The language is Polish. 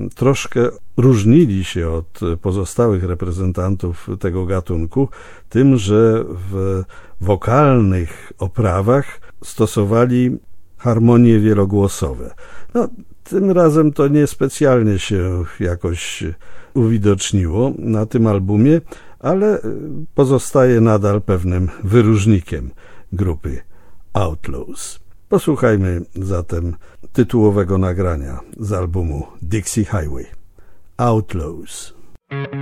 troszkę różnili się od pozostałych reprezentantów tego gatunku tym, że w wokalnych oprawach stosowali harmonie wielogłosowe. Tym razem to niespecjalnie się jakoś uwidoczniło na tym albumie, ale pozostaje nadal pewnym wyróżnikiem grupy Outlaws. Posłuchajmy zatem tytułowego nagrania z albumu Dixie Highway. Outlaws.